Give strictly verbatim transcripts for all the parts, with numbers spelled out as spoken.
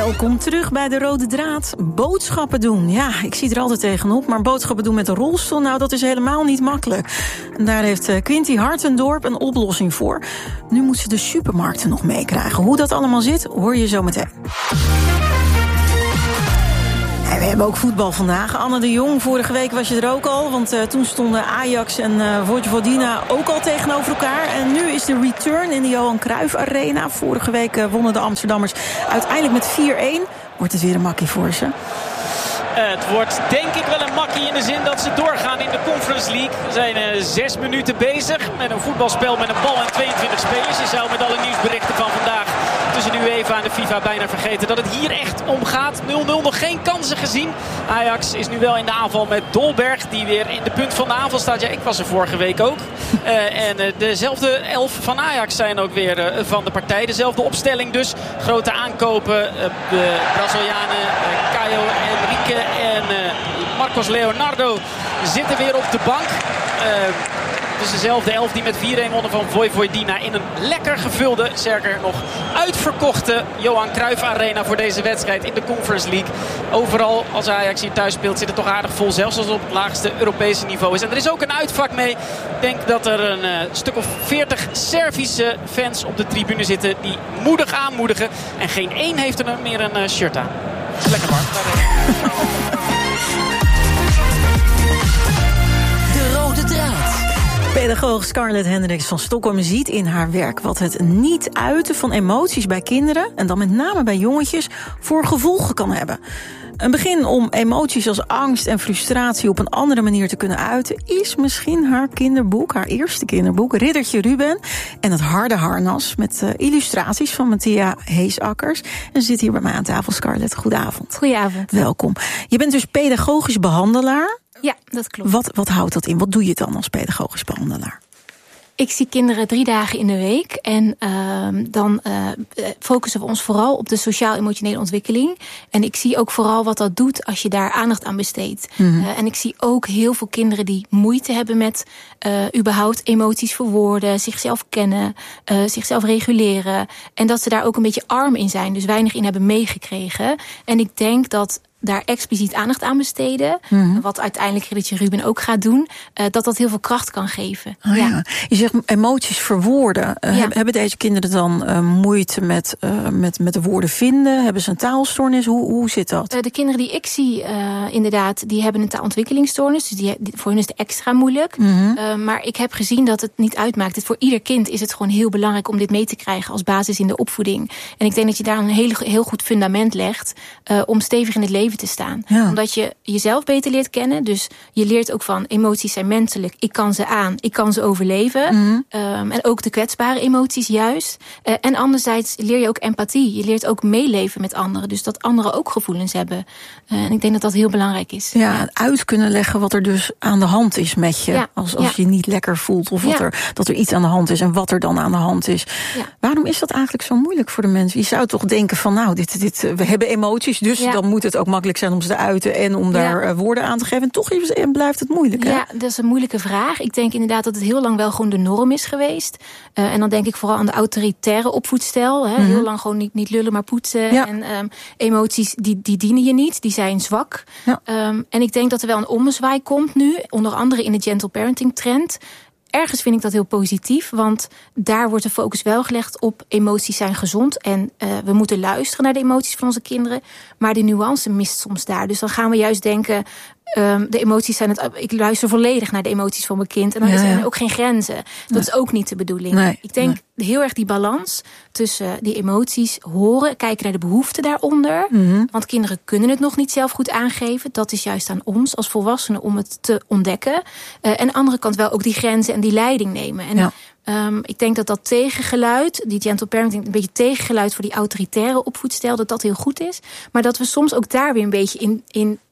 Welkom terug bij de Rode Draad. Boodschappen doen. Ja, ik zie er altijd tegenop. Maar boodschappen doen met een rolstoel, nou, dat is helemaal niet makkelijk. En daar heeft Quinty Hartendorp een oplossing voor. Nu moet ze de supermarkten nog meekrijgen. Hoe dat allemaal zit, hoor je zo meteen. En we hebben ook voetbal vandaag. Anne de Jong, vorige week was je er ook al. Want uh, toen stonden Ajax en uh, Vojvodina ook al tegenover elkaar. En nu is de return in de Johan Cruijff Arena. Vorige week uh, wonnen de Amsterdammers uiteindelijk met vier-een. Wordt het weer een makkie voor ze? Het wordt denk ik wel een makkie in de zin dat ze doorgaan in de Conference League. We zijn uh, zes minuten bezig met een voetbalspel met een bal en tweeëntwintig spelers. Je zou met alle nieuwsberichten van vandaag tussen de UEFA en de FIFA bijna vergeten dat het hier echt om gaat. nul nul, nog geen kansen gezien. Ajax is nu wel in de aanval met Dolberg, die weer in de punt van de aanval staat. Ja, ik was er vorige week ook. Uh, en uh, dezelfde elf van Ajax zijn ook weer uh, van de partij. Dezelfde opstelling dus. Grote aankopen. Uh, de Brazilianen uh, Caio Henrique en uh, Marcos Leonardo zitten weer op de bank. Uh, Dus dezelfde elf die met vier-een wonnen van Vojvodina in een lekker gevulde, sterker nog uitverkochte Johan Cruijff Arena voor deze wedstrijd in de Conference League. Overal als Ajax hier thuis speelt zit het toch aardig vol, zelfs als het op het laagste Europese niveau is. En er is ook een uitvak mee. Ik denk dat er een uh, stuk of veertig Servische fans op de tribune zitten die moedig aanmoedigen. En geen één heeft er meer een uh, shirt aan. Het is lekker warm. De Rode Draad. Pedagoog Scarlett Hendricks van Stockholm ziet in haar werk wat het niet uiten van emoties bij kinderen, en dan met name bij jongetjes, voor gevolgen kan hebben. Een begin om emoties als angst en frustratie op een andere manier te kunnen uiten is misschien haar kinderboek, haar eerste kinderboek, Riddertje Ruben en het harde harnas, met uh, illustraties van Matthea Heesakkers. En ze zit hier bij mij aan tafel. Scarlett, goedenavond. Goedenavond. Welkom. Je bent dus pedagogisch behandelaar. Ja, dat klopt. Wat, wat houdt dat in? Wat doe je dan als pedagogisch behandelaar? Ik zie kinderen drie dagen in de week. En uh, dan uh, focussen we ons vooral op de sociaal-emotionele ontwikkeling. En ik zie ook vooral wat dat doet als je daar aandacht aan besteedt. Mm-hmm. Uh, en ik zie ook heel veel kinderen die moeite hebben met uh, überhaupt emoties verwoorden, zichzelf kennen, uh, zichzelf reguleren. En dat ze daar ook een beetje arm in zijn, dus weinig in hebben meegekregen. En ik denk dat daar expliciet aandacht aan besteden, mm-hmm. wat uiteindelijk Riddertje Ruben ook gaat doen, uh, dat dat heel veel kracht kan geven. Oh, ja. Ja. Je zegt emoties verwoorden. Uh, ja. Hebben deze kinderen dan uh, moeite met, uh, met, met de woorden vinden? Hebben ze een taalstoornis? Hoe, hoe zit dat? Uh, de kinderen die ik zie, uh, inderdaad, die hebben een taalontwikkelingsstoornis. Dus die, die, voor hun is het extra moeilijk. Mm-hmm. Uh, maar ik heb gezien dat het niet uitmaakt. Het, voor ieder kind is het gewoon heel belangrijk om dit mee te krijgen als basis in de opvoeding. En ik denk dat je daar een heel, heel goed fundament legt uh, om stevig in het leven te staan. Ja. Omdat je jezelf beter leert kennen. Dus je leert ook van emoties zijn menselijk. Ik kan ze aan, ik kan ze overleven. Mm-hmm. Um, en ook de kwetsbare emoties juist. Uh, en anderzijds leer je ook empathie. Je leert ook meeleven met anderen. Dus dat anderen ook gevoelens hebben. Uh, en ik denk dat dat heel belangrijk is. Ja, ja, uit kunnen leggen wat er dus aan de hand is met je. Ja. Als, als ja. je niet lekker voelt. Of wat ja. er, dat er iets aan de hand is. En wat er dan aan de hand is. Ja. Waarom is dat eigenlijk zo moeilijk voor de mensen? Je zou toch denken van nou, dit, dit, we hebben emoties. Dus ja. dan moet het ook makkelijk zijn om ze te uiten en om daar ja. woorden aan te geven. En toch is, en blijft het moeilijk, hè? Ja, dat is een moeilijke vraag. Ik denk inderdaad dat het heel lang wel gewoon de norm is geweest. Uh, en dan denk ik vooral aan de autoritaire opvoedstijl. Hè? Mm-hmm. Heel lang gewoon niet, niet lullen, maar poetsen. Ja. En um, emoties, die, die dienen je niet. Die zijn zwak. Ja. Um, en ik denk dat er wel een ommezwaai komt nu. Onder andere in de gentle parenting trend. Ergens vind ik dat heel positief, want daar wordt de focus wel gelegd op emoties zijn gezond. En uh, we moeten luisteren naar de emoties van onze kinderen. Maar de nuance mist soms daar. Dus dan gaan we juist denken, um, de emoties zijn het. Ik luister volledig naar de emoties van mijn kind. En dan ja, zijn er ook geen grenzen. Dat nee. is ook niet de bedoeling. Nee, ik denk nee. heel erg die balans tussen die emoties horen, kijken naar de behoeften daaronder. Mm-hmm. Want kinderen kunnen het nog niet zelf goed aangeven. Dat is juist aan ons als volwassenen om het te ontdekken. Uh, en aan de andere kant wel ook die grenzen en die leiding nemen. En ja. Um, ik denk dat dat tegengeluid, die gentle parenting, een beetje tegengeluid voor die autoritaire opvoedstijl, dat dat heel goed is. Maar dat we soms ook daar weer een beetje in, in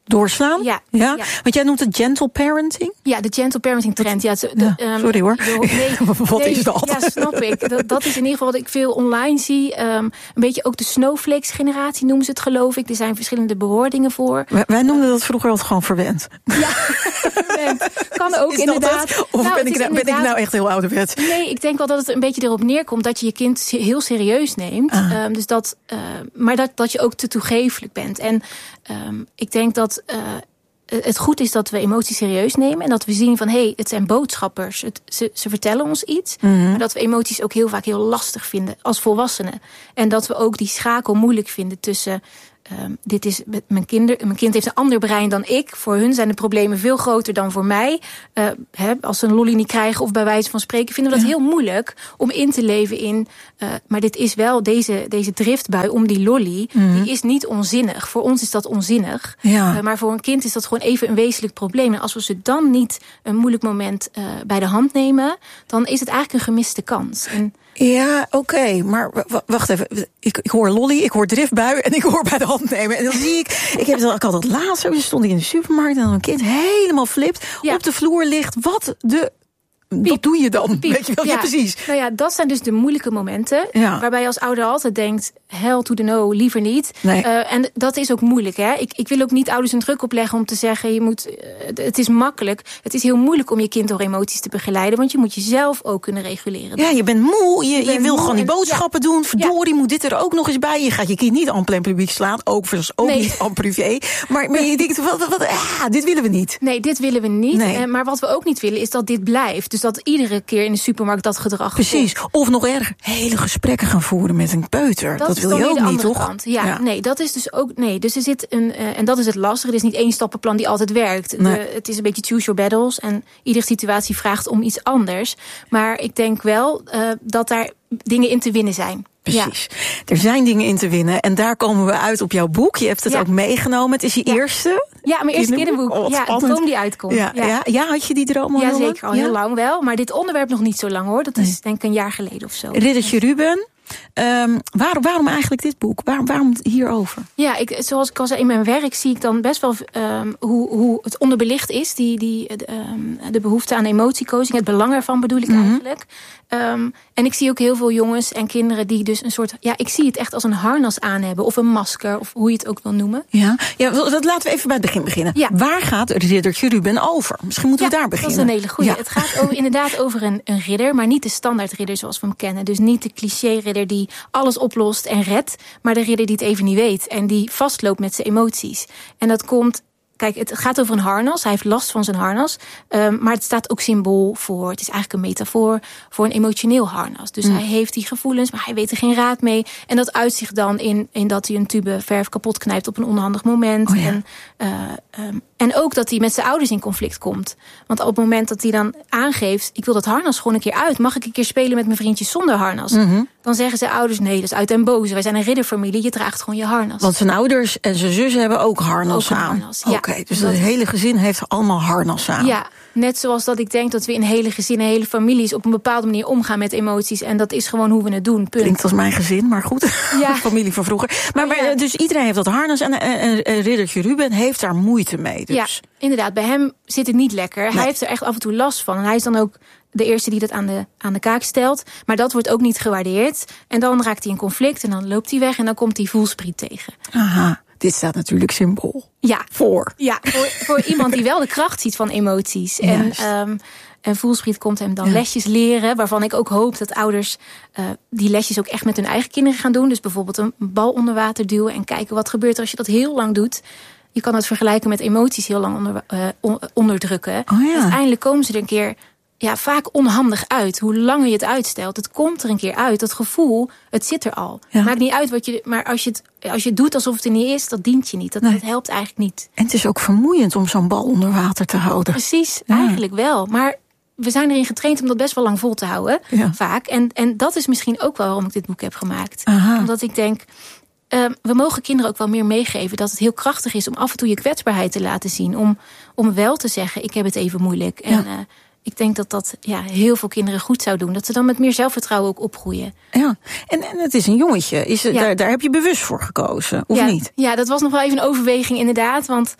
doorslaan? Ja, ja. ja. Want jij noemt het gentle parenting? Ja, de gentle parenting trend. Ja, de, ja, um, sorry hoor. De, nee, wat nee, is dat? Ja, snap ik. Dat, dat is in ieder geval wat ik veel online zie. Um, een beetje ook de snowflakes generatie noemen ze het, geloof ik. Er zijn verschillende bewoordingen voor. Wij, wij noemden dat vroeger altijd gewoon verwend. Ja, verwend. Kan ook is inderdaad. Dat of nou, ben, ik, inderdaad... ben ik nou echt heel ouderwets? Nee, ik denk wel dat het een beetje erop neerkomt dat je je kind heel serieus neemt. Ah. Um, dus dat, uh, maar dat, dat je ook te toegeeflijk bent. En um, ik denk dat uh, het goed is dat we emoties serieus nemen. En dat we zien van, hé, hey, het zijn boodschappers. Het, ze, ze vertellen ons iets. Mm-hmm. Maar dat we emoties ook heel vaak heel lastig vinden als volwassenen. En dat we ook die schakel moeilijk vinden tussen... Um, dit is mijn, kinder, mijn kind heeft een ander brein dan ik. Voor hun zijn de problemen veel groter dan voor mij. Uh, hè, als ze een lolly niet krijgen of bij wijze van spreken... vinden we dat ja. heel moeilijk om in te leven in... Uh, maar dit is wel, deze, deze driftbui om die lolly... Mm-hmm. die is niet onzinnig. Voor ons is dat onzinnig. Ja. Uh, maar voor een kind is dat gewoon even een wezenlijk probleem. En als we ze dan niet een moeilijk moment uh, bij de hand nemen... dan is het eigenlijk een gemiste kans. En, ja, oké, okay, maar w- wacht even. Ik, ik hoor lolly, ik hoor driftbui en ik hoor bij de hand nemen. En dan zie ik, ik, heb het, ik had het laatst, dus stond ik in de supermarkt... en dan een kind helemaal flipt, ja. op de vloer ligt. Wat de... Piep. Wat doe je dan? Piep. Weet je wel? Ja. ja, precies. Nou ja, dat zijn dus de moeilijke momenten. Ja. Waarbij je als ouder altijd denkt, hell to the no, liever niet. Nee. Uh, en dat is ook moeilijk. Hè? Ik, ik wil ook niet ouders een druk opleggen om te zeggen, je moet, uh, het is makkelijk. Het is heel moeilijk om je kind door emoties te begeleiden. Want je moet jezelf ook kunnen reguleren. Ja, je bent moe. Je, je, je wil moe gewoon die boodschappen en, doen. Verdorie, ja. moet dit er ook nog eens bij. Je gaat je kind niet en plein publiek slaan. Ook, ook nee. niet en privé. Maar, maar je denkt, wat, wat, ah, dit willen we niet. Nee, dit willen we niet. Nee. Uh, maar wat we ook niet willen, is dat dit blijft. Dus dat iedere keer in de supermarkt dat gedrag Precies. Komt. Of nog erger, hele gesprekken gaan voeren met een peuter. Dat, dat wil je ook niet, toch? Ja, ja, nee, dat is dus ook... Nee, dus er zit een... Uh, en dat is het lastige. Er is niet één stappenplan die altijd werkt. Nee. De, het is een beetje choose your battles. En iedere situatie vraagt om iets anders. Maar ik denk wel uh, dat daar dingen in te winnen zijn. Precies. Ja. Er zijn dingen in te winnen. En daar komen we uit op jouw boek. Je hebt het ja. ook meegenomen. Het is je ja. eerste... Ja, mijn eerste kinderboek. Oh, ja, de droom die uitkomt. Ja, ja. Ja, ja, had je die droom al Ja, heel zeker. lang? Al heel ja? lang wel. Maar dit onderwerp nog niet zo lang, hoor. Dat is nee. denk ik een jaar geleden of zo. Riddertje Ruben. Um, waarom, waarom eigenlijk dit boek? Waarom, waarom hierover? Ja, ik, zoals ik al zei, in mijn werk zie ik dan best wel um, hoe, hoe het onderbelicht is. Die, die, um, de behoefte aan emotiecoaching. Het belang ervan bedoel ik mm-hmm. eigenlijk. Um, en ik zie ook heel veel jongens en kinderen die dus een soort... Ja, ik zie het echt als een harnas aan hebben. Of een masker, of hoe je het ook wil noemen. Ja, ja dat laten we even bij het begin beginnen. Ja. Waar gaat Riddertje Ruben over? Misschien moeten ja, we daar beginnen. Dat is een hele goeie. Ja. Het gaat over, inderdaad over een, een ridder, maar niet de standaard ridder zoals we hem kennen. Dus niet de cliché ridder die alles oplost en redt, maar de ridder die het even niet weet en die vastloopt met zijn emoties. En dat komt... Kijk, het gaat over een harnas. Hij heeft last van zijn harnas. Um, maar het staat ook symbool voor... Het is eigenlijk een metafoor voor een emotioneel harnas. Dus mm. hij heeft die gevoelens, maar hij weet er geen raad mee. En dat uit zich dan in, in dat hij een tube verf kapot knijpt op een onhandig moment. Oh ja. En, uh, um, en ook dat hij met zijn ouders in conflict komt. Want op het moment dat hij dan aangeeft... ik wil dat harnas gewoon een keer uit. Mag ik een keer spelen met mijn vriendjes zonder harnas? Mm-hmm. Dan zeggen zijn ouders, nee, dat is uit en boze. Wij zijn een ridderfamilie, je draagt gewoon je harnas. Want zijn ouders en zijn zus hebben ook harnas ook aan. Harnas, ja. Oké, okay, dus het hele gezin heeft allemaal harnas aan. Ja, net zoals dat ik denk dat we in hele gezinnen, hele families... op een bepaalde manier omgaan met emoties. En dat is gewoon hoe we het doen, punt. Klinkt als mijn gezin, maar goed. Ja. Familie van vroeger. Maar, maar ja. Dus iedereen heeft dat harnas. En, en, en, en Riddertje Ruben heeft daar moeite mee. Dus. Ja, inderdaad. Bij hem zit het niet lekker. Nee. Hij heeft er echt af en toe last van. En hij is dan ook de eerste die dat aan de, aan de kaak stelt. Maar dat wordt ook niet gewaardeerd. En dan raakt hij in conflict en dan loopt hij weg... en dan komt hij voelspriet tegen. Aha. Dit staat natuurlijk symbool ja. voor. Ja, voor, voor iemand die wel de kracht ziet van emoties. En, um, en Voelspriet komt hem dan ja. lesjes leren... waarvan ik ook hoop dat ouders uh, die lesjes ook echt met hun eigen kinderen gaan doen. Dus bijvoorbeeld een bal onder water duwen... en kijken wat gebeurt als je dat heel lang doet. Je kan het vergelijken met emoties heel lang onder, uh, on, onderdrukken. Oh ja. Uiteindelijk komen ze er een keer... Ja, vaak onhandig uit. Hoe langer je het uitstelt, het komt er een keer uit. Dat gevoel, het zit er al. Ja. Maakt niet uit wat je... Maar als je, het, als je het doet alsof het er niet is, dat dient je niet. Dat, nee. dat helpt eigenlijk niet. En het is ook vermoeiend om zo'n bal onder water te houden. Precies, ja. eigenlijk wel. Maar we zijn erin getraind om dat best wel lang vol te houden. Ja. Vaak. En, en dat is misschien ook wel waarom ik dit boek heb gemaakt. Aha. Omdat ik denk... Uh, we mogen kinderen ook wel meer meegeven dat het heel krachtig is... om af en toe je kwetsbaarheid te laten zien. Om, om wel te zeggen, ik heb het even moeilijk. En... Ja. Uh, Ik denk dat dat ja, heel veel kinderen goed zou doen. Dat ze dan met meer zelfvertrouwen ook opgroeien. Ja, en, en het is een jongetje. Is het, ja. daar, daar heb je bewust voor gekozen, of ja, niet? Ja, dat was nog wel even een overweging inderdaad. Want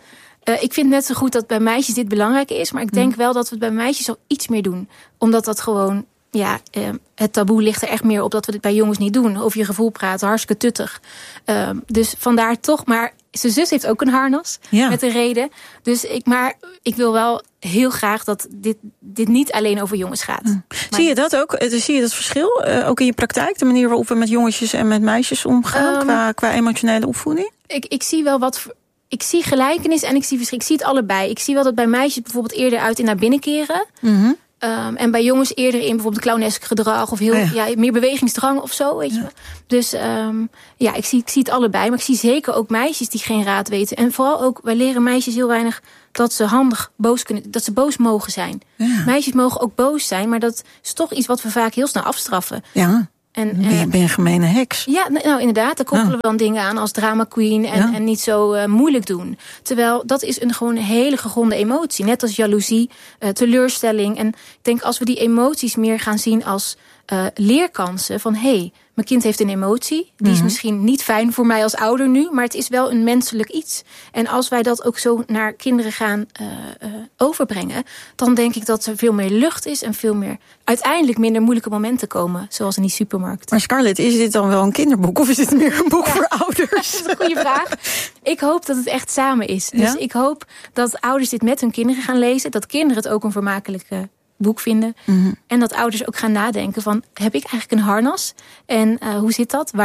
Uh, ik vind net zo goed dat bij meisjes dit belangrijk is. Maar ik denk mm. wel dat we het bij meisjes al iets meer doen. Omdat dat gewoon... Ja, uh, het taboe ligt er echt meer op dat we dit bij jongens niet doen. Over je gevoel praten, hartstikke tuttig. Uh, dus vandaar toch, maar zijn zus heeft ook een harnas. Ja. Met een reden. Dus ik, maar ik wil wel heel graag dat dit, dit niet alleen over jongens gaat. Mm. Zie je dat ook? Zie je dat verschil? Uh, ook in je praktijk? De manier waarop we met jongetjes en met meisjes omgaan? Um, qua, qua emotionele opvoeding? Ik, ik zie wel wat... Ik zie gelijkenis en ik zie verschil. Ik zie het allebei. Ik zie wel dat bij meisjes bijvoorbeeld eerder uit in naar binnen keren. Mm-hmm. Um, en bij jongens eerder in bijvoorbeeld clownesk gedrag of heel, oh ja. Ja, meer bewegingsdrang of zo, weet ja. je. Dus um, ja, ik zie, ik zie het allebei. Maar ik zie zeker ook meisjes die geen raad weten. En vooral ook, wij leren meisjes heel weinig dat ze handig boos kunnen, dat ze boos mogen zijn. Ja. Meisjes mogen ook boos zijn, maar dat is toch iets wat we vaak heel snel afstraffen. Ja. En, en, ben, je, ben je een gemene heks? Ja, nou inderdaad. Daar koppelen oh. we dan dingen aan als drama queen en, ja. en niet zo uh, moeilijk doen. Terwijl dat is een gewoon een hele gegronde emotie. Net als jaloezie, uh, teleurstelling. En ik denk als we die emoties meer gaan zien als uh, leerkansen van hé, hey, mijn kind heeft een emotie. Die mm-hmm. is misschien niet fijn voor mij als ouder nu, maar het is wel een menselijk iets. En als wij dat ook zo naar kinderen gaan uh, uh, overbrengen, dan denk ik dat er veel meer lucht is en veel meer uiteindelijk minder moeilijke momenten komen, zoals in die supermarkt. Maar Scarlett, is dit dan wel een kinderboek of is dit meer een boek ja. voor ouders? Dat is een goede vraag. Ik hoop dat het echt samen is. Dus ja? ik hoop dat ouders dit met hun kinderen gaan lezen, dat kinderen het ook een vermakelijke boek vinden. Mm-hmm. En dat ouders ook gaan nadenken van, heb ik eigenlijk een harnas? En uh, hoe zit dat? Waar